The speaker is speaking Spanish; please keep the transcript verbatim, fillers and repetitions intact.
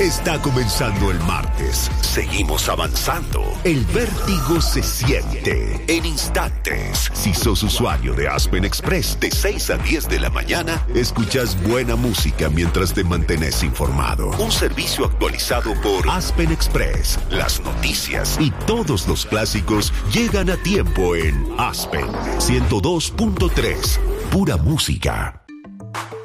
Está comenzando el martes. Seguimos avanzando. El vértigo se siente en instantes. Si sos usuario de Aspen Express, de seis a diez de la mañana, escuchas buena música mientras te mantenés informado. Un servicio actualizado por Aspen Express. Las noticias y todos los clásicos llegan a tiempo en Aspen ciento dos punto tres. Pura música.